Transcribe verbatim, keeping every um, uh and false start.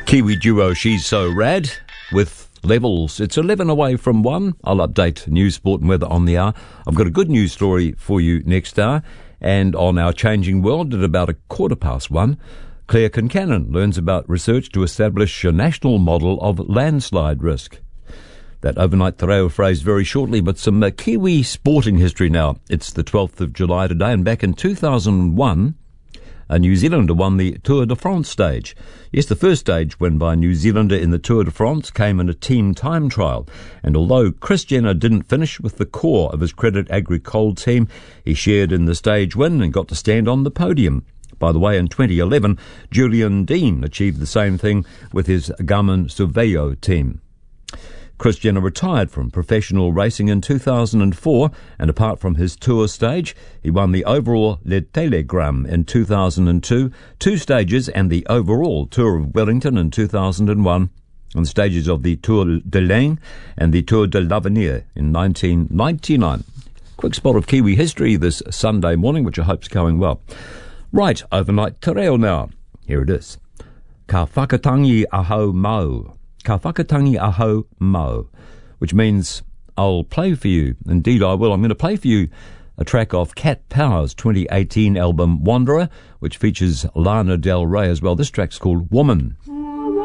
Kiwi duo She's So Rad with Levels. It's eleven away from one. I'll update news, sport and weather on the hour. I've got a good news story for you next hour. And on Our Changing World at about a quarter past one, Claire Concannon learns about research to establish a national model of landslide risk. That overnight te reo phrase very shortly, but some uh, Kiwi sporting history now. It's the twelfth of July today, and back in two thousand one, a New Zealander won the Tour de France stage. Yes, the first stage won by a New Zealander in the Tour de France came in a team time trial. And although Chris Jenner didn't finish with the core of his Credit Agricole team, he shared in the stage win and got to stand on the podium. By the way, in twenty eleven, Julian Dean achieved the same thing with his Garmin Surveyor team. Chris Jenner retired from professional racing in two thousand four, and apart from his tour stage, he won the overall Le Telegram in two thousand two, two stages, and the overall Tour of Wellington in two thousand one, and the stages of the Tour de l'Ain and the Tour de l'Avenir in nineteen ninety-nine. Quick spot of Kiwi history this Sunday morning, which I hope's going well. Right, overnight te reo now. Here it is. Ka whakatangi ahau mau. Ka whakatangi ahau mau, which means I'll play for you. Indeed, I will. I'm going to play for you a track off Cat Power's twenty eighteen album Wanderer, which features Lana Del Rey as well. This track's called Woman.